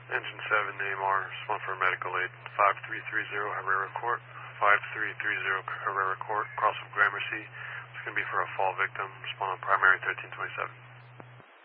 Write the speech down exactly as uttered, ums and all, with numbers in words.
Engine seven, A M R, respond for medical aid. five three three zero Herrera Court. five three three zero Herrera Court, cross of Gramercy. It's going to be for a fall victim. Respond on primary thirteen twenty-seven.